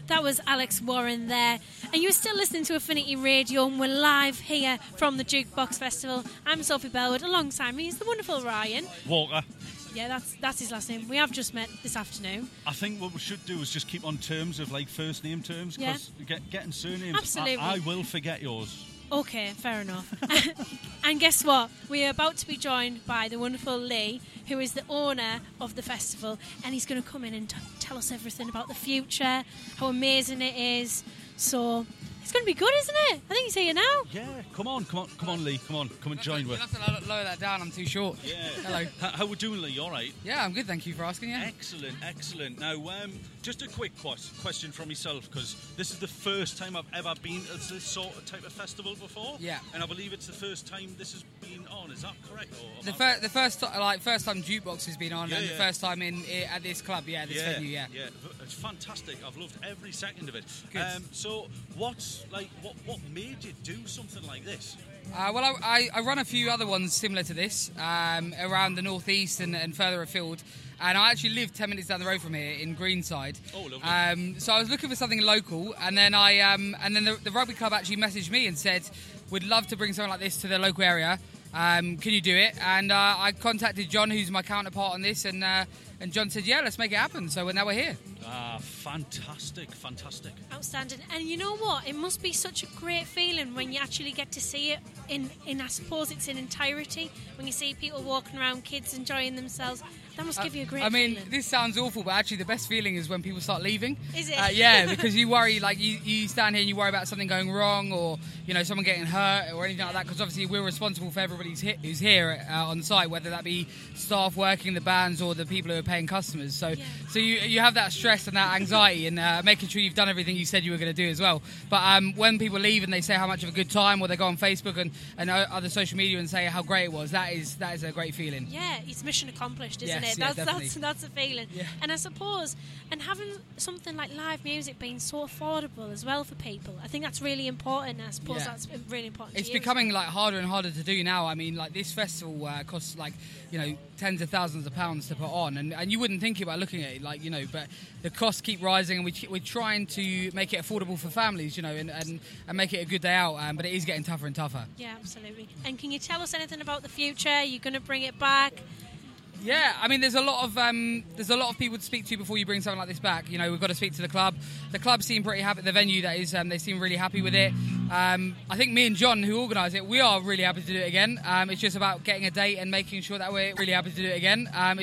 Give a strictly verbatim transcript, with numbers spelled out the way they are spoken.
That was Alex Warren there. And you're still listening to Affinity Radio, and we're live here from the Jukebox Festival. I'm Sophie Bellwood. Alongside me is the wonderful Ryan Walker. Yeah, that's that's his last name. We have just met this afternoon. I think what we should do is just keep on terms of like first name terms, because Yeah. get, getting surnames, Absolutely. I, I will forget yours. Okay, fair enough. And guess what? We are about to be joined by the wonderful Lee, who is the owner of the festival, and he's going to come in and t- tell us everything about the future, how amazing it is. So it's going to be good, isn't it? I think he's here now. Yeah, come on, come on, come on, Lee, come on, come and join You'll with. have to lower that down, I'm too short. Yeah. Hello. How, how we doing, Lee? All right? Yeah, I'm good, thank you for asking, yeah. Excellent, excellent. Now, um, just a quick quas- question from myself, because this is the first time I've ever been to this sort of type of festival before. Yeah. And I believe it's the first time this has been on. Is that correct? Or The, am fir- the first ti- like first time Jukebox has been on, Yeah, and yeah. the first time in i- at this club, yeah, this yeah, venue, yeah. yeah, it's fantastic. I've loved every second of it. Good. Um, so, what's like, what what made you do something like this? Uh, well, I, I, I run a few other ones similar to this um, around the northeast and, and further afield. And I actually live ten minutes down the road from here in Greenside. Oh, lovely. Um, so I was looking for something local, and then I um, and then the, the rugby club actually messaged me and said, "We'd love to bring something like this to the local area. Um, can you do it?" And uh, I contacted John, who's my counterpart on this, and uh, and John said, "Yeah, let's make it happen." So now we're here. Ah, fantastic, fantastic. Outstanding. And you know what? It must be such a great feeling when you actually get to see it in, in I suppose it's in entirety, when you see people walking around, kids enjoying themselves. That must give you a great I mean, feeling. this sounds awful, but actually the best feeling is when people start leaving. Is it? Uh, yeah, because you worry, like you, you stand here and you worry about something going wrong, or you know someone getting hurt or anything like that. Because obviously we're responsible for everybody who's, hit, who's here uh, on site, whether that be staff working the bands or the people who are paying customers. So, Yeah. so you you have that stress and that anxiety, and uh, making sure you've done everything you said you were going to do as well. But um, when people leave and they say how much of a good time, or they go on Facebook and, and uh, other social media and say how great it was, that is that is a great feeling. Yeah, it's mission accomplished, isn't Yes, it? yeah, That's definitely. that's that's a feeling. Yeah. And I suppose, and having something like live music being so affordable as well for people, I think that's really important. I suppose Yeah. that's really important. It's to you. becoming like harder and harder to do now. I mean, like this festival uh, costs like you know tens of thousands of pounds to put on, and, and you wouldn't think about looking at it like you know, but the costs keep rising, and we keep, we're trying to make it affordable for families, you know, and, and, and make it a good day out. Um, but it is getting tougher and tougher. Yeah, absolutely. And can you tell us anything about the future? You're going to bring it back? Yeah, I mean, there's a lot of um, there's a lot of people to speak to before you bring something like this back. You know, we've got to speak to the club. The club seem pretty happy. The venue, that is, um, they seem really happy with it. Um, I think me and John, who organise it, we are really happy to do it again. Um, it's just about getting a date and making sure that we're really happy to do it again. Um,